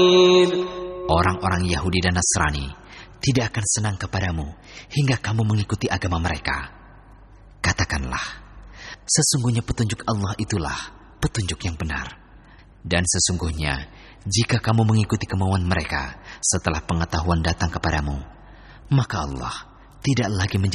Orang-orang Yahudi dan Nasrani tidak akan senang kepadamu hingga kamu mengikuti agama mereka. Katakanlah, sesungguhnya petunjuk Allah itulah petunjuk yang benar. Dan sesungguhnya, jika kamu mengikuti kemauan mereka setelah pengetahuan datang kepadamu, maka Allah tidak lagi